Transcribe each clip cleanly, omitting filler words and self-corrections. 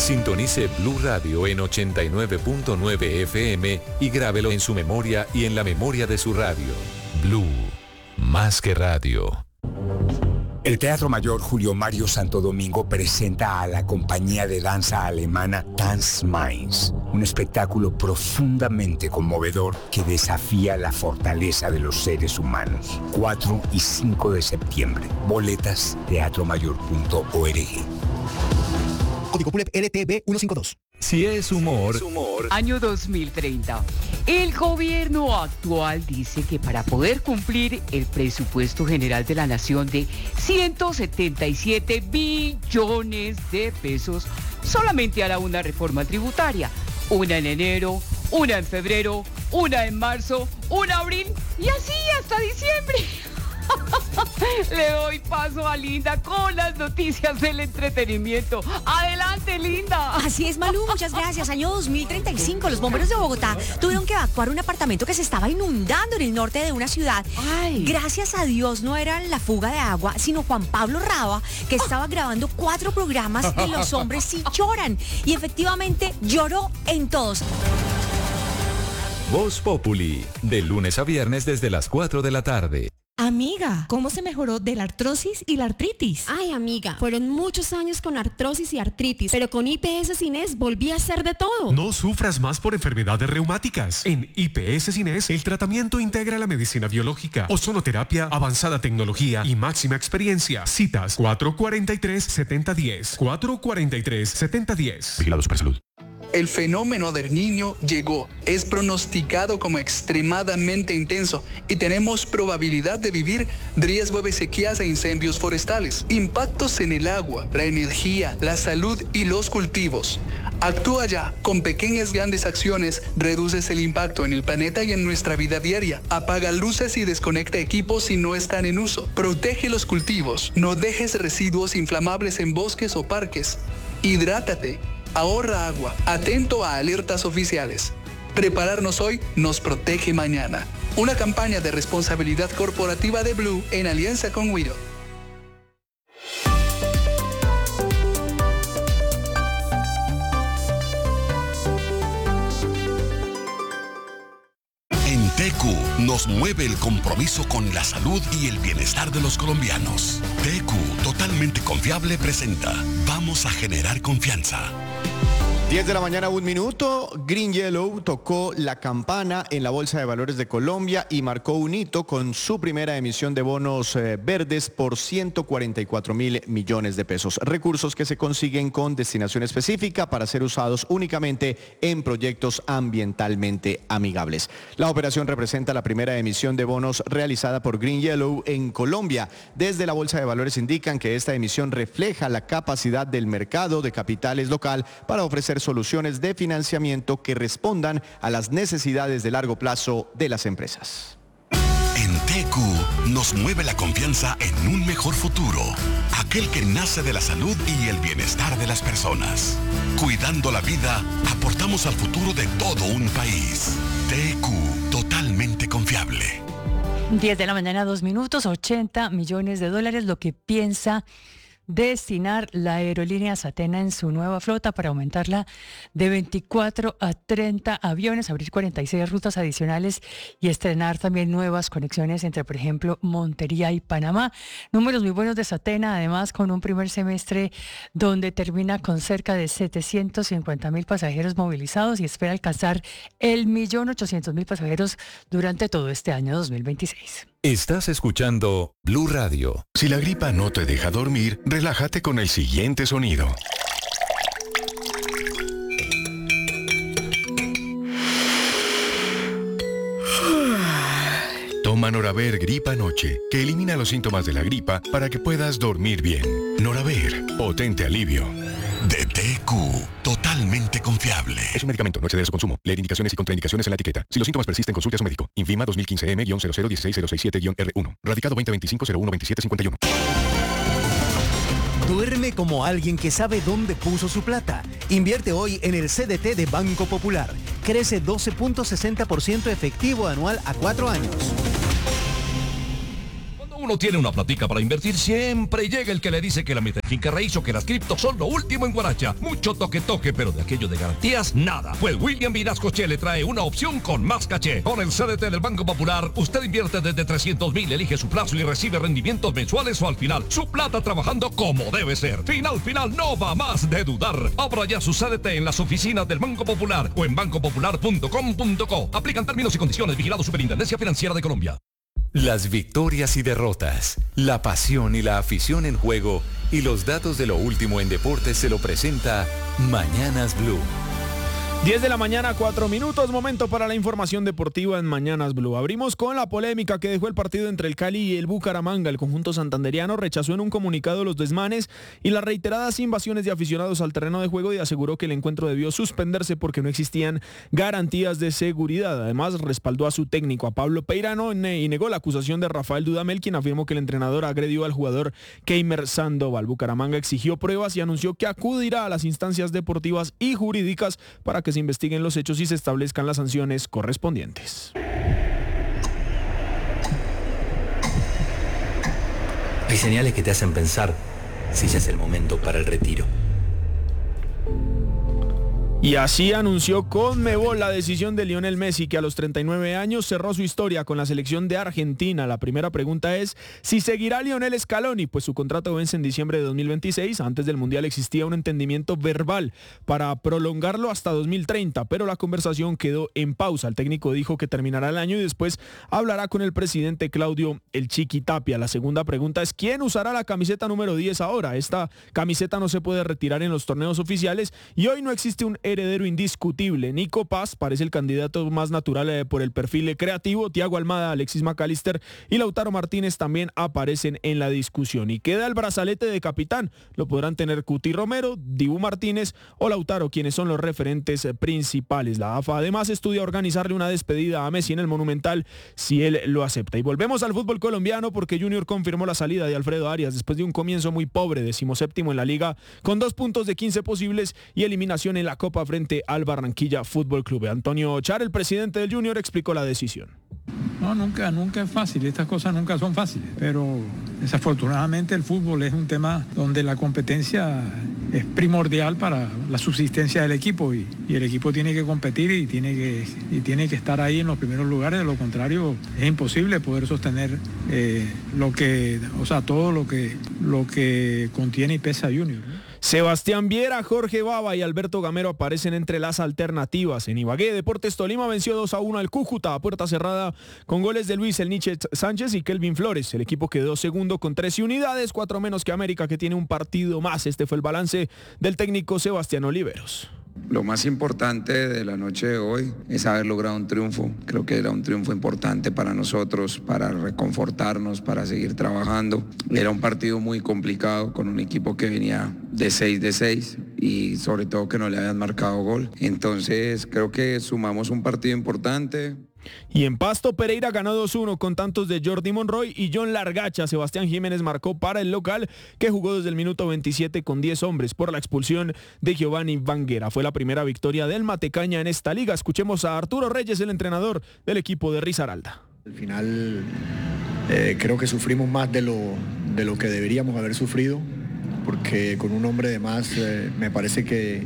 Sintonice Blue Radio en 89.9 FM y grábelo en su memoria y en la memoria de su radio. Blue, más que radio. El Teatro Mayor Julio Mario Santo Domingo presenta a la compañía de danza alemana Dance Minds, un espectáculo profundamente conmovedor que desafía la fortaleza de los seres humanos. 4 y 5 de septiembre. Boletas, teatromayor.org. Código PULEP LTB 152. Si es humor. Año 2030. El gobierno actual dice que para poder cumplir el presupuesto general de la nación de 177 billones de pesos, solamente hará una reforma tributaria. Una en enero, una en febrero, una en marzo, una en abril y así hasta diciembre. Le doy paso a Linda con las noticias del entretenimiento. Adelante, Linda. Así es, Malú, muchas gracias. Año 2035, los bomberos de Bogotá tuvieron que evacuar un apartamento que se estaba inundando en el norte de una ciudad. Ay. Gracias a Dios no era la fuga de agua, sino Juan Pablo Raba, que estaba grabando 4 programas de Los Hombres Sí Lloran. Y efectivamente lloró en todos. Voz Populi, de lunes a viernes desde las 4 de la tarde. Amiga, ¿cómo se mejoró de la artrosis y la artritis? Ay, amiga, fueron muchos años con artrosis y artritis, pero con IPS Cines volví a hacer de todo. No sufras más por enfermedades reumáticas. En IPS Cines, el tratamiento integra la medicina biológica, ozonoterapia, avanzada tecnología y máxima experiencia. Citas 443-7010. 443-7010. Vigilado Supersalud. El fenómeno del Niño llegó, es pronosticado como extremadamente intenso y tenemos probabilidad de vivir riesgo de sequías e incendios forestales, impactos en el agua, la energía, la salud y los cultivos. Actúa ya, con pequeñas grandes acciones reduces el impacto en el planeta y en nuestra vida diaria. Apaga luces y desconecta equipos si no están en uso. Protege los cultivos, no dejes residuos inflamables en bosques o parques. Hidrátate. Ahorra agua, atento a alertas oficiales. Prepararnos hoy nos protege mañana. Una campaña de responsabilidad corporativa de Blue en alianza con Wido. En TQ nos mueve el compromiso con la salud y el bienestar de los colombianos. TQ, totalmente confiable, presenta Vamos a generar confianza. 10 de la mañana, 1 minuto. Green Yellow tocó la campana en la Bolsa de Valores de Colombia y marcó un hito con su primera emisión de bonos verdes por 144.000 millones de pesos. Recursos que se consiguen con destinación específica para ser usados únicamente en proyectos ambientalmente amigables. La operación representa la primera emisión de bonos realizada por Green Yellow en Colombia. Desde la Bolsa de Valores indican que esta emisión refleja la capacidad del mercado de capitales local para ofrecer soluciones de financiamiento que respondan a las necesidades de largo plazo de las empresas. En TQ nos mueve la confianza en un mejor futuro, aquel que nace de la salud y el bienestar de las personas. Cuidando la vida, aportamos al futuro de todo un país. TQ, totalmente confiable. 10 de la mañana, 2 minutos, 80 millones de dólares, lo que piensa destinar la aerolínea Satena en su nueva flota para aumentarla de 24 a 30 aviones, abrir 46 rutas adicionales y estrenar también nuevas conexiones entre, por ejemplo, Montería y Panamá. Números muy buenos de Satena, además con un primer semestre donde termina con cerca de 750.000 pasajeros movilizados y espera alcanzar el 1.800.000 pasajeros durante todo este año 2026. Estás escuchando Blue Radio. Si la gripa no te deja dormir, relájate con el siguiente sonido. Toma Noraver Gripa Noche, que elimina los síntomas de la gripa para que puedas dormir bien. Noraver, potente alivio. De TQ, totalmente confiable. Es un medicamento, no exceder su consumo. Leer indicaciones y contraindicaciones en la etiqueta. Si los síntomas persisten, consulte a su médico. Infima 2015M-0016067-R1. Radicado 2025-012751. Duerme como alguien que sabe dónde puso su plata. Invierte hoy en el CDT de Banco Popular. Crece 12.60% efectivo anual a 4 años. uno tiene una platica para invertir, siempre llega el que le dice que la meta en finca raíz o que las criptos son lo último en Guaracha. Mucho toque, pero de aquello de garantías, nada. Pues William Vinascoche le trae una opción con más caché. Con el CDT del Banco Popular, usted invierte desde 300,000, elige su plazo y recibe rendimientos mensuales o al final. Su plata trabajando como debe ser. Final, no va más de dudar. Abra ya su CDT en las oficinas del Banco Popular o en bancopopular.com.co. Aplican términos y condiciones. Vigilado Superintendencia Financiera de Colombia. Las victorias y derrotas, la pasión y la afición en juego y los datos de lo último en deportes se lo presenta Mañanas Blue. 10 de la mañana, 4 minutos, momento para la información deportiva en Mañanas Blue. Abrimos con la polémica que dejó el partido entre el Cali y el Bucaramanga. El conjunto santanderiano rechazó en un comunicado los desmanes y las reiteradas invasiones de aficionados al terreno de juego y aseguró que el encuentro debió suspenderse porque no existían garantías de seguridad. Además, respaldó a su técnico, a Pablo Peirano, y negó la acusación de Rafael Dudamel, quien afirmó que el entrenador agredió al jugador Keimer Sandoval. Bucaramanga exigió pruebas y anunció que acudirá a las instancias deportivas y jurídicas para que se investiguen los hechos y se establezcan las sanciones correspondientes. Hay señales que te hacen pensar si ya es el momento para el retiro. Y así anunció Conmebol la decisión de Lionel Messi, que a los 39 años cerró su historia con la selección de Argentina. La primera pregunta es si seguirá Lionel Scaloni, pues su contrato vence en diciembre de 2026. Antes del Mundial existía un entendimiento verbal para prolongarlo hasta 2030, pero la conversación quedó en pausa. El técnico dijo que terminará el año y después hablará con el presidente Claudio El Chiqui Tapia. La segunda pregunta es ¿quién usará la camiseta número 10 ahora? Esta camiseta no se puede retirar en los torneos oficiales y hoy no existe un heredero indiscutible. Nico Paz parece el candidato más natural por el perfil creativo. Thiago Almada, Alexis McAllister y Lautaro Martínez también aparecen en la discusión. Y queda el brazalete de capitán. Lo podrán tener Cuti Romero, Dibu Martínez o Lautaro, quienes son los referentes principales. La AFA además estudia organizarle una despedida a Messi en el Monumental si él lo acepta. Y volvemos al fútbol colombiano porque Junior confirmó la salida de Alfredo Arias después de un comienzo muy pobre, 17º en la liga, con 2 puntos de 15 posibles y eliminación en la Copa frente al Barranquilla Fútbol Club. Antonio Char, el presidente del Junior, explicó la decisión. No, nunca es fácil, estas cosas nunca son fáciles, pero desafortunadamente el fútbol es un tema donde la competencia es primordial para la subsistencia del equipo y el equipo tiene que competir y tiene que estar ahí en los primeros lugares. De lo contrario es imposible poder sostener todo lo que contiene y pesa Junior, ¿no? Sebastián Viera, Jorge Baba y Alberto Gamero aparecen entre las alternativas. En Ibagué, Deportes Tolima venció 2-1 al Cúcuta a puerta cerrada con goles de Luis El Nietzsche Sánchez y Kelvin Flores. El equipo quedó segundo con 13 unidades, 4 menos que América, que tiene un partido más. Este fue el balance del técnico Sebastián Oliveros. Lo más importante de la noche de hoy es haber logrado un triunfo. Creo que era un triunfo importante para nosotros, para reconfortarnos, para seguir trabajando. Era un partido muy complicado con un equipo que venía de 6 y sobre todo que no le habían marcado gol. Entonces creo que sumamos un partido importante. Y en Pasto, Pereira ganó 2-1 con tantos de Jordi Monroy y John Largacha. Sebastián Jiménez marcó para el local, que jugó desde el minuto 27 con 10 hombres por la expulsión de Giovanni Vanguera. Fue la primera victoria del Matecaña en esta liga. Escuchemos a Arturo Reyes, el entrenador del equipo de Risaralda. Al final creo que sufrimos más de lo que deberíamos haber sufrido, porque con un hombre de más me parece que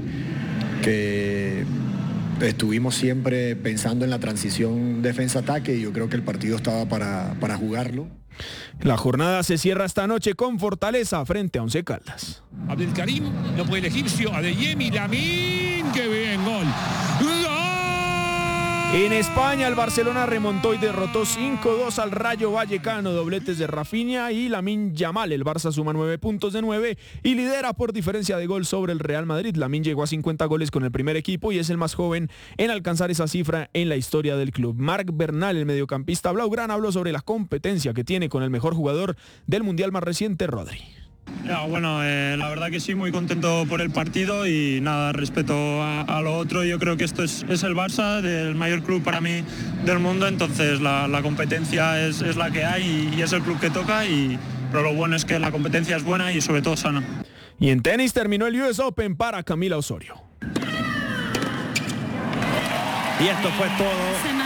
estuvimos siempre pensando en la transición defensa-ataque y yo creo que el partido estaba para jugarlo. La jornada se cierra esta noche con Fortaleza frente a Once Caldas. Abdelkarim, no puede el egipcio, Adeyemi, Lamin, ¡qué bien, gol! En España, el Barcelona remontó y derrotó 5-2 al Rayo Vallecano, dobletes de Rafinha y Lamine Yamal. El Barça suma 9 puntos de 9 y lidera por diferencia de gol sobre el Real Madrid. Lamine llegó a 50 goles con el primer equipo y es el más joven en alcanzar esa cifra en la historia del club. Marc Bernal, el mediocampista blaugrana, habló sobre la competencia que tiene con el mejor jugador del Mundial más reciente, Rodri. Bueno, la verdad que sí, muy contento por el partido y nada, respeto a lo otro. Yo creo que esto es el Barça, el mayor club para mí del mundo, entonces la competencia es la que hay y es el club que toca, pero lo bueno es que la competencia es buena y sobre todo sana. Y en tenis terminó el US Open para Camila Osorio. Y esto fue todo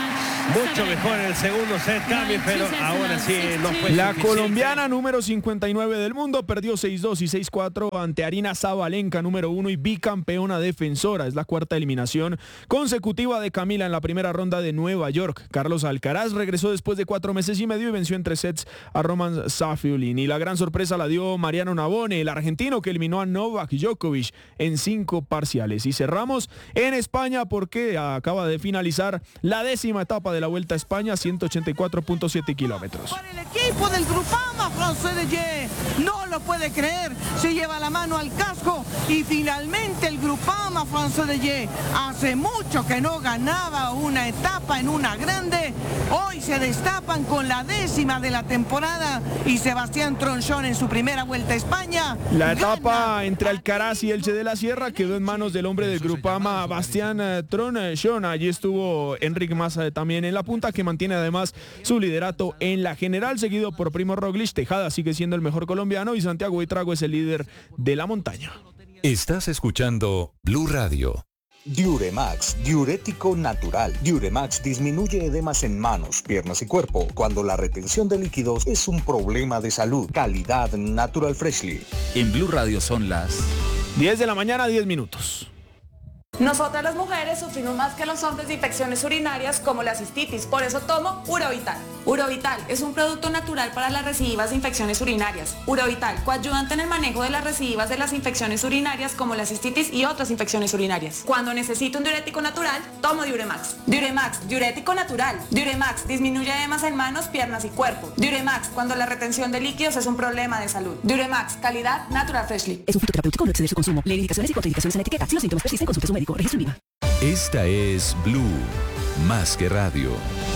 Mucho mejor en el segundo set, Cami, pero ahora sí no fue La suficiente. colombiana número 59 del mundo perdió 6-2 y 6-4 ante Arina Zabalenka, número 1 y bicampeona defensora. Es la cuarta eliminación consecutiva de Camila en la primera ronda de Nueva York. Carlos Alcaraz regresó después de 4 meses y medio y venció en 3 sets a Roman Safiulin. Y la gran sorpresa la dio Mariano Navone, el argentino que eliminó a Novak Djokovic en 5 parciales. Y cerramos en España porque acaba de finalizar la 10ª etapa de la Vuelta a España, 184.7 kilómetros. El equipo del Groupama Français de Ye no lo puede creer, se lleva la mano al casco y finalmente el Groupama Français de Ye hace mucho que no ganaba una etapa en una grande, hoy se destapan con la 10ª de la temporada y Sebastián Tronchón en su primera Vuelta a España. La etapa entre Alcaraz y Elche de la Sierra quedó en manos del hombre del Groupama, Bastián Tronchón. Allí estuvo Enric Mas también en la punta, que mantiene además su liderato en la general, seguido por Primo Roglic. Tejada sigue siendo el mejor colombiano y Santiago Buitrago es el líder de la montaña. Estás escuchando Blue Radio. Diuremax, diurético natural. Diuremax disminuye edemas en manos, piernas y cuerpo cuando la retención de líquidos es un problema de salud. Calidad Natural Freshly. En Blue Radio son las 10 de la mañana, 10 minutos. Nosotras las mujeres sufrimos más que los hombres de infecciones urinarias como la cistitis, por eso tomo Urovital. Urovital es un producto natural para las recidivas de infecciones urinarias. Urovital, coayudante en el manejo de las recidivas de las infecciones urinarias como la cistitis y otras infecciones urinarias. Cuando necesito un diurético natural, tomo Diuremax. Diuremax, diurético natural. Diuremax disminuye edemas en manos, piernas y cuerpo. Diuremax, cuando la retención de líquidos es un problema de salud. Diuremax, calidad Natural Freshly. Es un fitoterapéutico, no exceder su consumo. Lee indicaciones y contraindicaciones en la etiqueta. Si los síntomas persisten, consulte a su médico. Registro INVIMA. Esta es Blue, más que radio.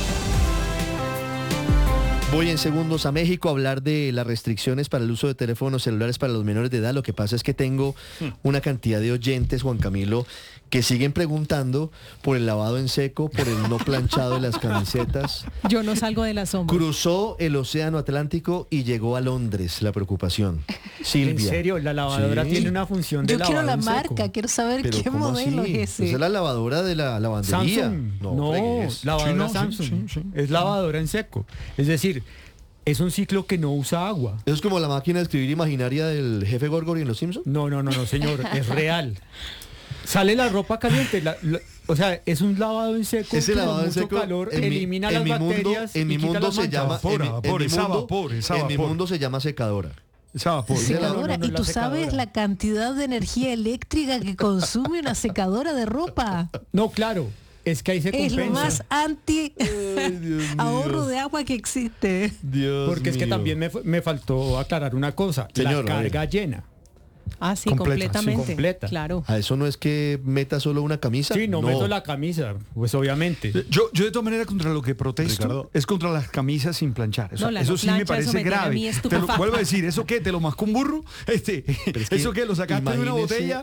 Voy en segundos a México a hablar de las restricciones para el uso de teléfonos celulares para los menores de edad. Lo que pasa es que tengo una cantidad de oyentes, Juan Camilo, que siguen preguntando por el lavado en seco, por el no planchado de las camisetas. Yo no salgo de la sombra. Cruzó el océano Atlántico y llegó a Londres, la preocupación. Silvia. ¿En serio? La lavadora tiene una función de lavado Yo quiero la en seco. marca, quiero saber ¿Pero qué cómo modelo así? es ese. Esa es la lavadora de la lavandería. Samsung. No, fregues. lavadora Samsung. Es lavadora en seco. Es decir, es un ciclo que no usa agua. ¿Eso es como la máquina de escribir imaginaria del jefe Gorgory en Los Simpsons? No, señor, es real. Sale la ropa caliente, o sea, es un lavado en seco. Ese lavado en mucho seco calor, elimina las bacterias. En mi mundo se llama En mi mundo se llama secadora. Secadora. No, ¿Y tú la sabes secadora. la cantidad de energía eléctrica que consume una secadora de ropa? No, claro. Es que ahí se compensa. Es lo más anti ahorro de agua que existe. Porque es que también me faltó aclarar una cosa. Señor, la carga llena. Ah, sí, Completa, completamente. sí, completa. Claro. ¿A eso no es que meta solo una camisa? Sí, no meto la camisa, pues obviamente. Yo de todas maneras contra lo que protesto, Ricardo, es contra las camisas sin planchar. Eso, No, la eso no sí me plancha, eso parece me tiene a mí grave. Te lo estupefacta. vuelvo a decir, ¿eso qué? ¿Te lo mascó un burro? ¿Eso qué? ¿Lo sacaste de una botella?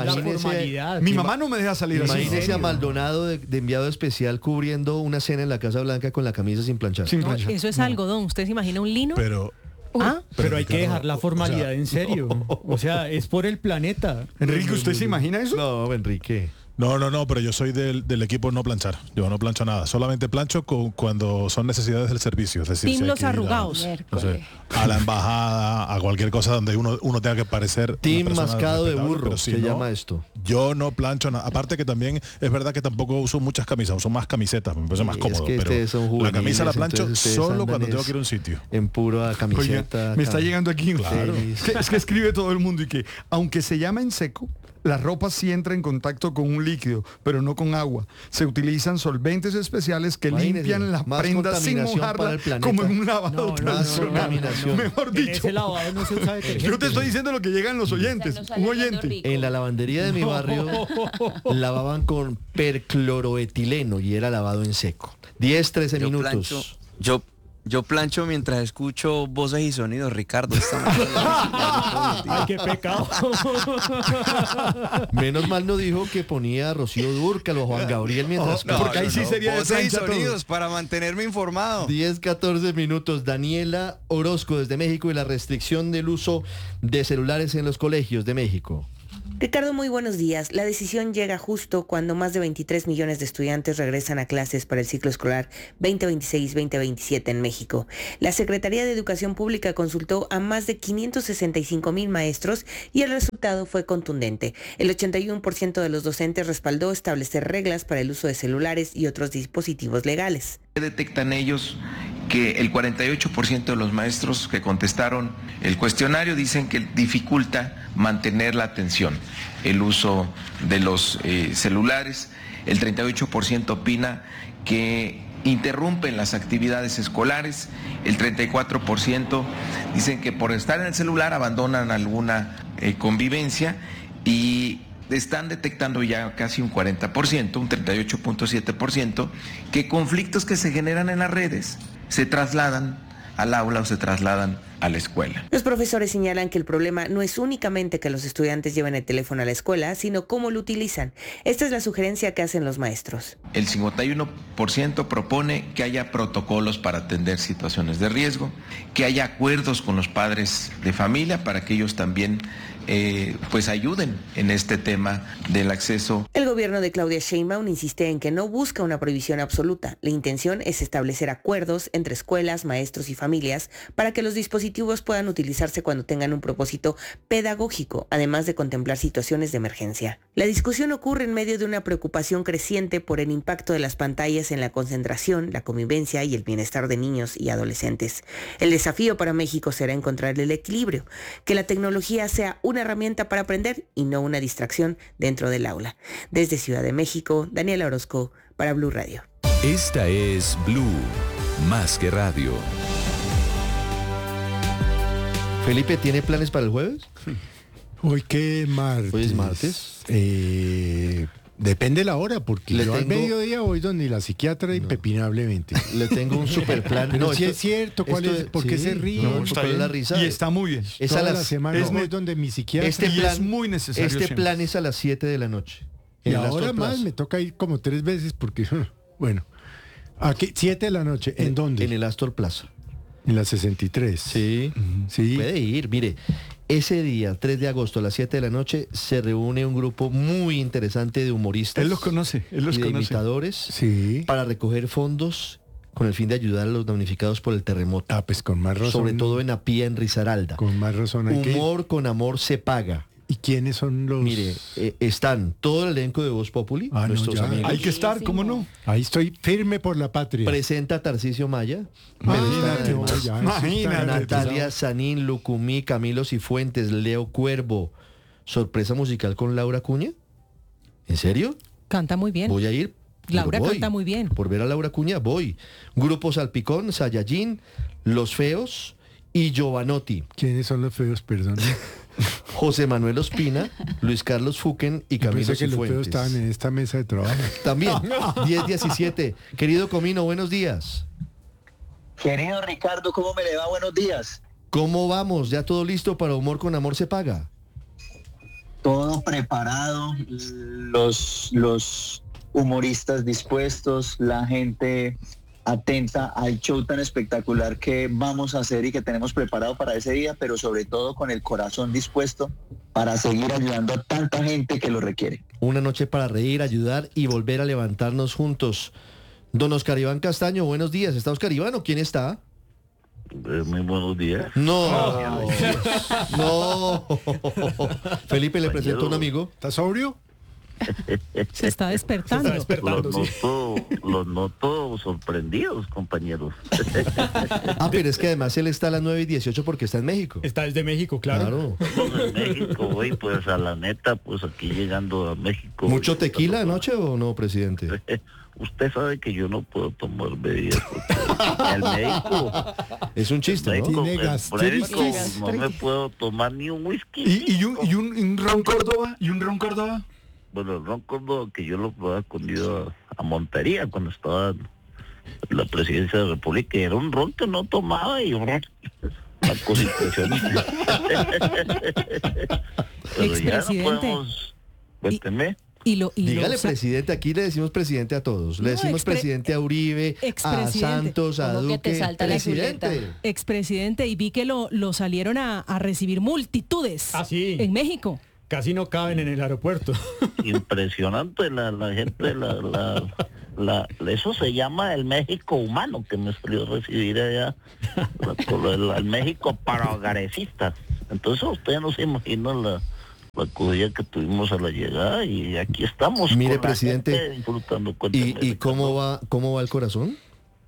Mi mamá no me deja salir así. Imagínese a Maldonado de enviado especial cubriendo una cena en la Casa Blanca con la camisa sin planchar. No, eso es algodón. ¿Usted se imagina un lino? Pero hay que dejar la formalidad en serio. O sea, es por el planeta. Enrique, ¿usted se imagina eso? No, Enrique. No, pero yo soy del equipo no planchar. Yo no plancho nada. Solamente plancho cuando son necesidades del servicio. Es decir, Team si hay los que ir arrugados. a la embajada, a cualquier cosa donde uno tenga que parecer Team una persona mascado de respetable, burro, pero si se no, llama esto. Yo no plancho nada. Aparte que también es verdad que tampoco uso muchas camisas, uso más camisetas, me parece más cómodo. que ustedes son pero la camisa la juveniles, plancho entonces ustedes solo andan cuando tengo es que ir a un sitio. En pura camiseta. Oiga, me está llegando aquí. Claro. Es que escribe todo el mundo y que, aunque se llama en seco, la ropa sí entra en contacto con un líquido, pero no con agua. Se utilizan solventes especiales que Imagínese, limpian las más prendas sin contaminación para mojarla el planeta. como en un lavado tradicional. Mejor En dicho. ese lavado no se usa detergente. Yo te estoy diciendo lo que llegan los oyentes. Un oyente. En la lavandería de mi barrio lavaban con percloroetileno y era lavado en seco. 10, 13 minutos. Yo plancho mientras escucho voces y sonidos, Ricardo. Ay, qué pecado. Menos mal no dijo que ponía a Rocío Dúrcal o a Juan Gabriel mientras... porque ahí sí sería voces y sonidos para mantenerme informado. 10, 14 minutos. Daniela Orozco desde México y la restricción del uso de celulares en los colegios de México. Ricardo, muy buenos días. La decisión llega justo cuando más de 23 millones de estudiantes regresan a clases para el ciclo escolar 2026-2027 en México. La Secretaría de Educación Pública consultó a más de 565,000 maestros y el resultado fue contundente. El 81% de los docentes respaldó establecer reglas para el uso de celulares y otros dispositivos legales. Detectan ellos que el 48% de los maestros que contestaron el cuestionario dicen que dificulta mantener la atención, el uso de los celulares. El 38% opina que interrumpen las actividades escolares. El 34% dicen que por estar en el celular abandonan alguna convivencia, y están detectando ya casi un 40%, un 38.7%, que conflictos que se generan en las redes se trasladan al aula o se trasladan a la escuela. Los profesores señalan que el problema no es únicamente que los estudiantes lleven el teléfono a la escuela, sino cómo lo utilizan. Esta es la sugerencia que hacen los maestros. El 51% propone que haya protocolos para atender situaciones de riesgo, que haya acuerdos con los padres de familia para que ellos también pues ayuden en este tema del acceso. El gobierno de Claudia Sheinbaum insiste en que no busca una prohibición absoluta. La intención es establecer acuerdos entre escuelas, maestros y familias para que los dispositivos puedan utilizarse cuando tengan un propósito pedagógico, además de contemplar situaciones de emergencia. La discusión ocurre en medio de una preocupación creciente por el impacto de las pantallas en la concentración, la convivencia y el bienestar de niños y adolescentes. El desafío para México será encontrar el equilibrio, que la tecnología sea una herramienta para aprender y no una distracción dentro del aula. Desde Ciudad de México, Daniela Orozco para Blue Radio. Esta es Blue, más que radio. Felipe, ¿tiene planes para el jueves? Hoy qué martes. Hoy es martes. Depende la hora, porque yo al mediodía voy donde la psiquiatra impepinablemente. Le tengo un super plan. Pero si es cierto, ¿por qué se ríe? La risa. Y está muy bien. Es a la semana es donde mi psiquiatra. Este plan es muy necesario. Este plan es a las 7 de la noche. Y ahora más me toca ir como 3 veces porque, bueno, aquí 7 de la noche. ¿En dónde? En el Astor Plaza. En la 63. Sí. Sí. Puede ir, mire. Ese día, 3 de agosto a las 7 de la noche, se reúne un grupo muy interesante de humoristas. Él los conoce, de imitadores, para recoger fondos con el fin de ayudar a los damnificados por el terremoto. Ah, pues con más razón. Sobre todo en Apía, en Risaralda. Con más razón. Humor con amor se paga. ¿Y quiénes son los...? Mire, están todo el elenco de Voz Populi, nuestros amigos. Hay que estar, ¿cómo no? Ahí estoy firme por la patria. Presenta Tarcisio Maya. Imagínate. Natalia Sanín, Lucumí, Camilo Cifuentes, Leo Cuervo. Sorpresa musical con Laura Cuña. ¿En serio? Canta muy bien. Voy a ir. Laura canta muy bien. Por ver a Laura Cuña voy. Grupo Salpicón, Sayayín, Los Feos y Giovanotti. ¿Quiénes son los feos, perdón? José Manuel Ospina, Luis Carlos Fuquen y Camilo Cifuentes. Que los feos estaban en esta mesa de trabajo. También, 10-17. Querido Comino, buenos días. Querido Ricardo, ¿cómo me le va? Buenos días. ¿Cómo vamos? ¿Ya todo listo para Humor con Amor se paga? Todo preparado, los humoristas dispuestos, la gente atenta al show tan espectacular que vamos a hacer y que tenemos preparado para ese día, pero sobre todo con el corazón dispuesto para seguir ayudando a tanta gente que lo requiere. Una noche para reír, ayudar y volver a levantarnos juntos. Don Oscar Iván Castaño, buenos días. ¿Está Oscar Iván o quién está? Muy buenos días. No. No. Felipe, le presento a un amigo. ¿Está sobrio? Se está despertando. Los noto sorprendidos, compañeros. Ah, pero es que además él está a las 9:18 porque está en México. Está desde México, claro. En México, güey, pues a la neta, pues aquí llegando a México. ¿Mucho tequila anoche o no, presidente? Usted sabe que yo no puedo tomar bebidas porque el médico... Es un chiste, ¿no? Tiene gastritis. No me puedo tomar ni un whisky. ¿Y un ron Córdoba? ¿Y un ron Córdoba? Bueno, el ron Córdoba que yo lo probaba escondido a Montería cuando estaba en la presidencia de la República. Era un ron que no tomaba y una cosa impresionante. Pero ya no podemos... Cuénteme. Dígale presidente, aquí le decimos presidente a todos. Le decimos presidente a Uribe, a Santos, a Duque. Que te salta presidente. Expresidente, y vi que lo salieron a recibir multitudes en México. Casi no caben en el aeropuerto. Impresionante la gente, eso se llama el México humano, que me salió a recibir allá, el México para hogaresistas. Entonces ustedes no se imaginan la acogida que tuvimos a la llegada, y aquí estamos. Mire, con la presidente, gente disfrutando. ¿y cómo va el corazón?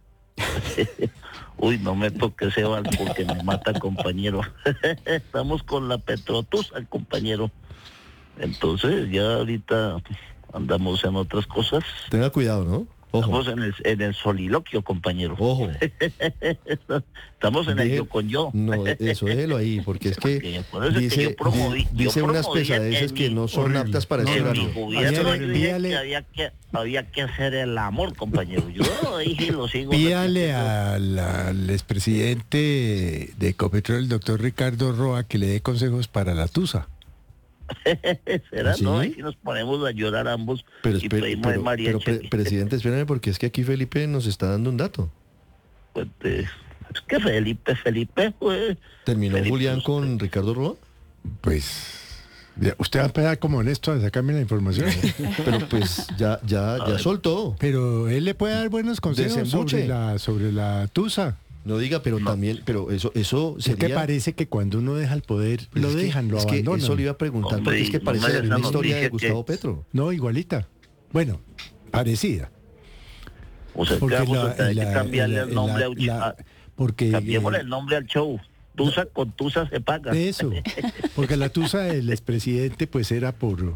Uy, no me toque ese vals porque me mata, compañero. Estamos con la Petrotusa, compañero. Entonces ya ahorita andamos en otras cosas. Tenga cuidado, ¿no? Ojo. Estamos en el soliloquio, compañero. Ojo. Estamos en el yo con yo. No, eso déjelo ahí, porque es que dice unas pesadeces que no son aptas para ese horario. Había que hacer el amor, compañero. Yo dije, lo sigo. Pídale al expresidente de Ecopetrol, el doctor Ricardo Roa, que le dé consejos para la tusa. ¿Será? ¿Sí? No, y nos ponemos a llorar ambos y pedimos de María Chequi. Presidente, espérame, porque es que aquí Felipe nos está dando un dato. Pues, es que Felipe, pues... ¿Terminó Felipe, Julián con Ricardo Roa? Pues... usted va a empezar como honesto a sacarme la información. Pero pues ya soltó. Pero él le puede dar buenos consejos sobre la tusa. No diga, pero también, pero eso sería... ¿Qué te parece que cuando uno deja el poder, lo dejan, lo abandonan? Eso le iba a preguntar, porque es que parece una historia de Gustavo Petro. No, igualita. Bueno, parecida. O sea, porque vamos a tener que cambiarle el nombre cambiémosle el nombre al show. Tusa con Tusa se paga. Eso, porque la tusa del expresidente pues era por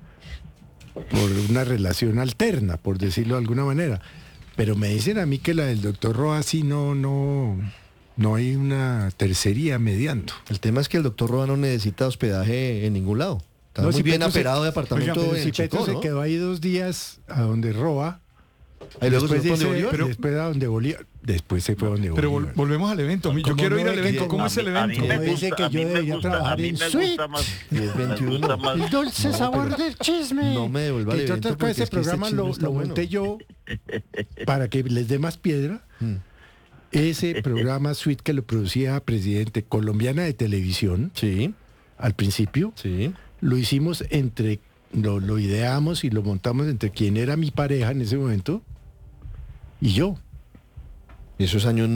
una relación alterna, por decirlo de alguna manera. Pero me dicen a mí que la del doctor Roa sí no hay una tercería mediando. El tema es que el doctor Roa no necesita hospedaje en ningún lado. Está muy bien aperado de apartamento en Chicó, Petro ¿no? se quedó ahí 2 días a donde Roa. Ahí luego después a donde Bolívar. Después se fue a donde Bolívar. Pero volvemos al evento. Yo quiero ir al evento. ¿Cómo es el evento? Me dice que yo debería trabajar en Suite. 10-21. El dulce sabor del chisme. No me devuelva el evento. Entonces ese programa lo monté yo para que les dé más piedra. Ese programa Suite que lo producía Presidente, Colombiana de Televisión. Sí. Al principio. Sí. Lo hicimos lo ideamos y lo montamos entre quien era mi pareja en ese momento y yo. ¿Eso es año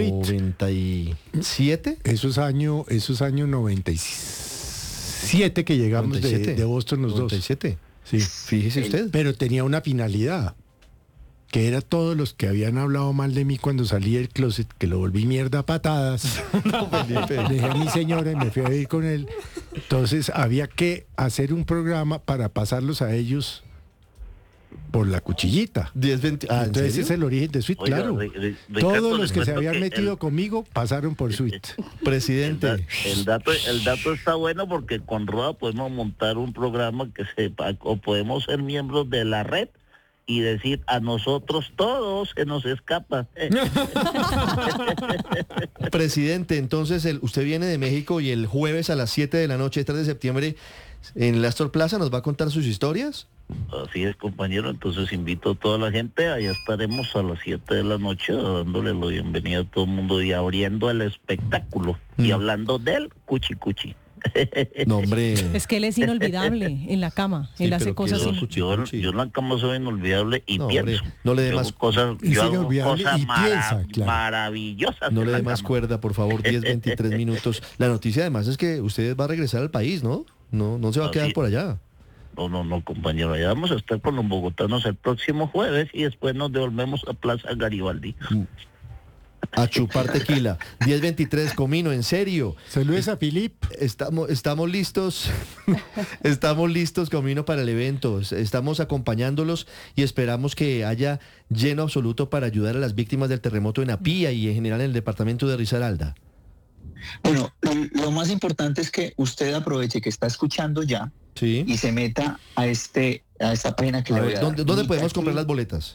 97? Eso es año 97 que llegamos 97. De Boston los 97. Dos. Sí. Fíjese usted. Pero tenía una finalidad, que era todos los que habían hablado mal de mí cuando salí del closet, que lo volví mierda a patadas. Dejé a mi señora y me fui a vivir con él. Entonces había que hacer un programa para pasarlos a ellos por la cuchillita. 10-20. Entonces ese es el origen de Suite, claro. Todos los que se habían metido conmigo pasaron por Suite. Presidente. El dato está bueno porque con Roa podemos montar un programa o podemos ser miembros de la red y decir a nosotros todos se nos escapa. Presidente, entonces usted viene de México y el jueves a las 7 de la noche, 3 de septiembre, en el Astor Plaza, ¿nos va a contar sus historias? Así es, compañero, entonces invito a toda la gente, allá estaremos a las 7 de la noche dándole la bienvenida a todo el mundo y abriendo el espectáculo y hablando del cuchi cuchi. No, hombre. Es que él es inolvidable en la cama. Él hace cosas yo en la cama soy inolvidable y pienso. Hombre, no le dé más cosas, maravillosas. No le dé más cuerda, por favor, 10-23 minutos. La noticia además es que usted va a regresar al país, ¿no? No se va a quedar por allá. No, compañero, allá vamos a estar con los bogotanos el próximo jueves y después nos devolvemos a Plaza Garibaldi. A chupar tequila. 10-23, Comino, en serio. Saludos a Filip. Estamos listos. Estamos listos, Comino, para el evento. Estamos acompañándolos y esperamos que haya lleno absoluto para ayudar a las víctimas del terremoto en Apía y en general en el departamento de Risaralda. Bueno, lo más importante es que usted aproveche que está escuchando ya y se meta a esta página que le voy a dar. ¿Dónde podemos comprar las boletas?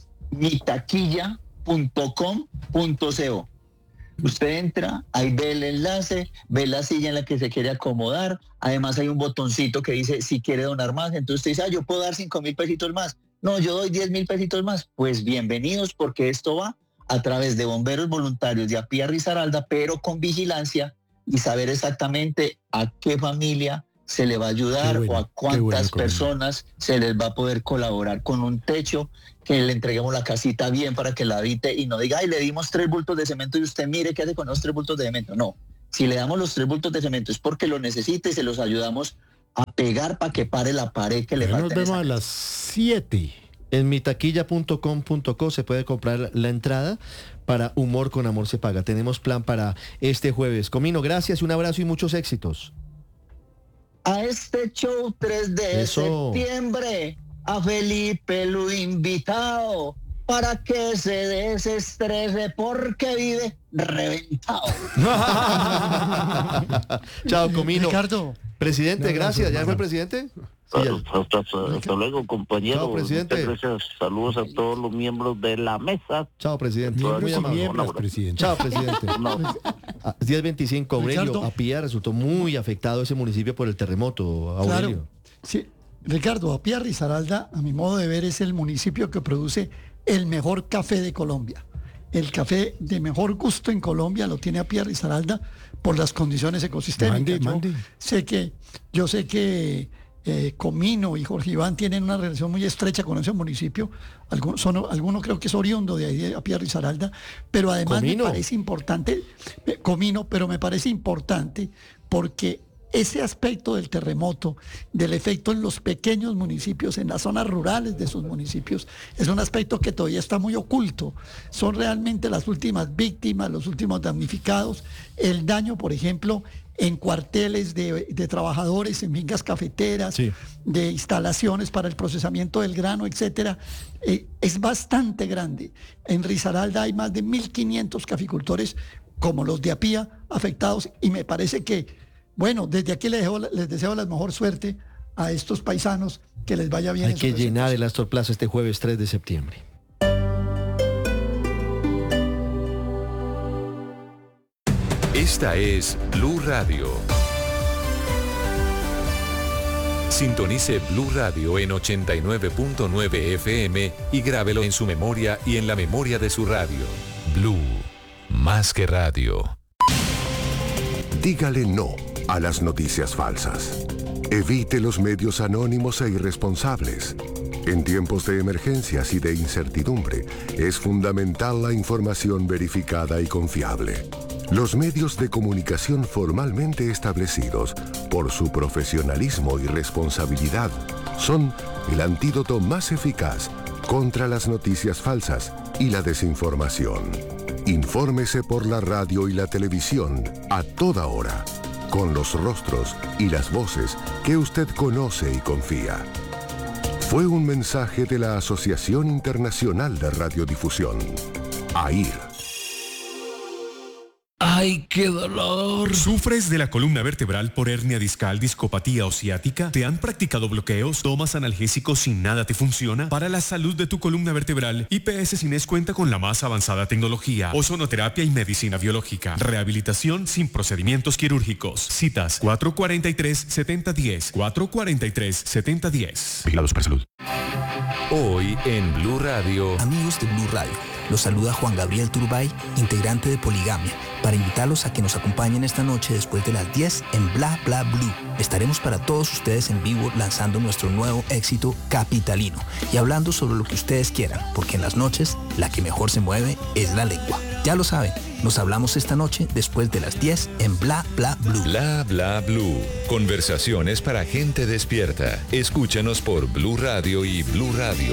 mitaquilla.com.co. Usted entra, ahí ve el enlace, ve la silla en la que se quiere acomodar, además hay un botoncito que dice si quiere donar más, entonces usted dice, yo puedo dar 5,000 pesitos más, no, yo doy 10,000 pesitos más, pues bienvenidos porque esto va a través de bomberos voluntarios de Apía Risaralda, pero con vigilancia y saber exactamente a qué familia se le va a ayudar o a cuántas personas se les va a poder colaborar con un techo, que le entreguemos la casita bien para que la habite y no diga, ay, le dimos 3 bultos de cemento y usted mire qué hace con los 3 bultos de cemento. No, si le damos los 3 bultos de cemento es porque lo necesita y se los ayudamos a pegar para que pare la pared que le falta. Nos vemos a las 7. En mitaquilla.com.co se puede comprar la entrada para Humor con Amor se paga. Tenemos plan para este jueves. Comino, gracias, un abrazo y muchos éxitos. A este show 3 de septiembre, a Felipe lo invitado para que se desestrese porque vive reventado. Chao, Comino. Ricardo. Presidente, gracias. ¿Ya fue el presidente? Sí, hasta luego, compañero. Chao, presidente. Muchas gracias. Saludos a todos los miembros de la mesa. Chao, presidente. Miembros, presidente. Chao, presidente. 10:25, Aurelio. Ricardo. Apía resultó muy afectado ese municipio por el terremoto, Aurelio. Claro. Sí, Ricardo, Apía Risaralda, a mi modo de ver, es el municipio que produce el mejor café de Colombia. El café de mejor gusto en Colombia lo tiene Apía Risaralda por las condiciones ecosistémicas. Yo sé que Comino y Jorge Iván tienen una relación muy estrecha con ese municipio. Algunos creo que es oriundo de ahí, de Apía Risaralda, pero además me parece importante, Comino, pero me parece importante porque ese aspecto del terremoto, del efecto en los pequeños municipios, en las zonas rurales de sus municipios, es un aspecto que todavía está muy oculto. Son realmente las últimas víctimas, los últimos damnificados. El daño, por ejemplo, en cuarteles de trabajadores, en fincas cafeteras, de instalaciones para el procesamiento del grano, etcétera, es bastante grande. En Risaralda hay más de 1.500 caficultores como los de Apía afectados y me parece que, bueno, desde aquí les deseo la mejor suerte a estos paisanos, que les vaya bien. Hay que llenar el Astor Plaza este jueves 3 de septiembre. Esta es Blue Radio. Sintonice Blue Radio en 89.9 FM y grábelo en su memoria y en la memoria de su radio. Blue, más que radio. Dígale no a las noticias falsas. Evite los medios anónimos e irresponsables. En tiempos de emergencias y de incertidumbre, es fundamental la información verificada y confiable. Los medios de comunicación formalmente establecidos, por su profesionalismo y responsabilidad, son el antídoto más eficaz contra las noticias falsas y la desinformación. Infórmese por la radio y la televisión a toda hora, con los rostros y las voces que usted conoce y confía. Fue un mensaje de la Asociación Internacional de Radiodifusión, AIR. ¡Ay, qué dolor! ¿Sufres de la columna vertebral por hernia discal, discopatía o ciática? ¿Te han practicado bloqueos? ¿Tomas analgésicos y nada te funciona? Para la salud de tu columna vertebral, IPS Cines cuenta con la más avanzada tecnología, ozonoterapia y medicina biológica. Rehabilitación sin procedimientos quirúrgicos. Citas 443-7010. 443-7010. Vigilado Supersalud. Hoy en Blue Radio. Amigos de Blue Radio, los saluda Juan Gabriel Turbay, integrante de Poligamia, para invitarlos a que nos acompañen esta noche después de las 10 en Bla Bla Blue. Estaremos para todos ustedes en vivo lanzando nuestro nuevo éxito Capitalino y hablando sobre lo que ustedes quieran, porque en las noches la que mejor se mueve es la lengua. Ya lo saben, nos hablamos esta noche después de las 10 en Bla Bla Blue. Bla Bla Blue. Conversaciones para gente despierta. Escúchanos por Blue Radio y Blue Radio.